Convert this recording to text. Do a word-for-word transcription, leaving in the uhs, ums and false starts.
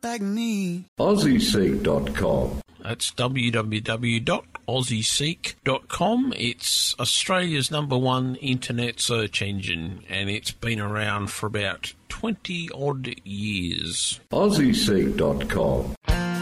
me. Aussie Seek dot com. That's w w w dot aussie seek dot com. It's Australia's number one internet search engine, and it's been around for about twenty odd years. Aussie Seek dot com.